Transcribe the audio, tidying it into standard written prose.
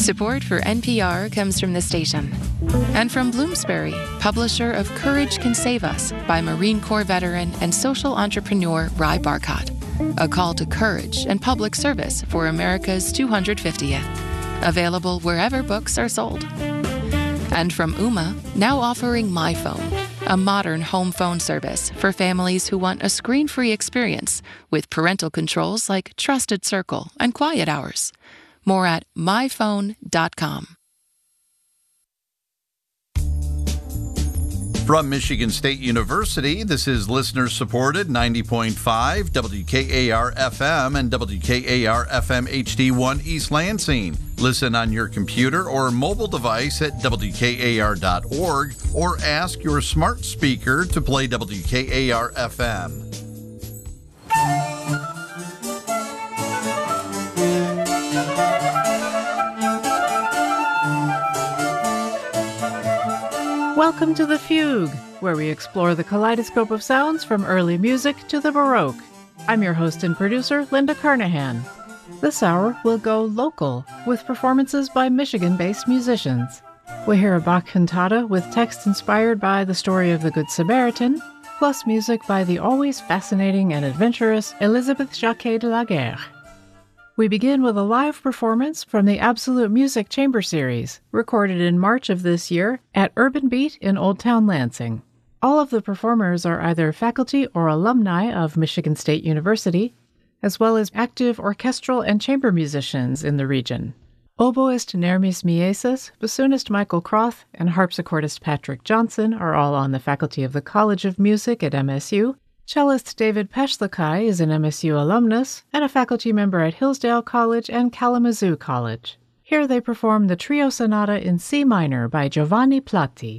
Support for NPR comes from the station and from Bloomsbury, publisher of Courage Can Save Us by Marine Corps veteran and social entrepreneur Ry Barcott. A call to courage and public service for America's 250th. Available wherever books are sold. And from Ooma, now offering MyPhone, a modern home phone service for families who want a screen-free experience with parental controls like Trusted Circle and Quiet Hours. More at myphone.com. From Michigan State University, this is listener-supported 90.5 WKAR-FM and WKAR-FM HD1 East Lansing. Listen on your computer or mobile device at WKAR.org or ask your smart speaker to play WKAR-FM. Welcome to The Fugue, where we explore the kaleidoscope of sounds from early music to the Baroque. I'm your host and producer, Linda Carnahan. This hour will go local, with performances by Michigan-based musicians. We'll hear a Bach cantata with text inspired by the story of the Good Samaritan, plus music by the always fascinating and adventurous Elisabeth Jacquet de la Guerre. We begin with a live performance from the Absolute Music Chamber Series, recorded in March of this year at Urban Beat in Old Town Lansing. All of the performers are either faculty or alumni of Michigan State University, as well as active orchestral and chamber musicians in the region. Oboist Nermis Mieses, bassoonist Michael Croth, and harpsichordist Patrick Johnson are all on the faculty of the College of Music at MSU. Cellist David Peshlikai is an MSU alumnus and a faculty member at Hillsdale College and Kalamazoo College. Here they perform the Trio Sonata in C minor by Giovanni Platti.